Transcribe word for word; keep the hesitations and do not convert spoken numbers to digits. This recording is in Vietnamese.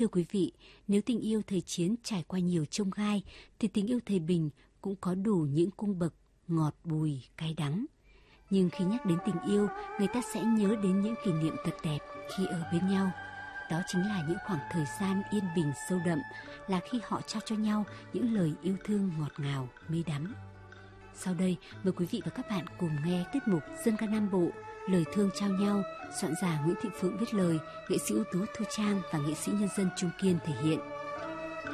Thưa quý vị, nếu tình yêu thời chiến trải qua nhiều chông gai, thì tình yêu thời bình cũng có đủ những cung bậc ngọt bùi cay đắng. Nhưng khi nhắc đến tình yêu, người ta sẽ nhớ đến những kỷ niệm thật đẹp khi ở bên nhau. Đó chính là những khoảng thời gian yên bình sâu đậm, là khi họ trao cho nhau những lời yêu thương ngọt ngào, mê đắm. Sau đây, mời quý vị và các bạn cùng nghe tiết mục Dân ca Nam Bộ, Lời thương trao nhau, soạn giả Nguyễn Thị Phượng viết lời, nghệ sĩ ưu tú Thu Trang và nghệ sĩ nhân dân Trung Kiên thể hiện.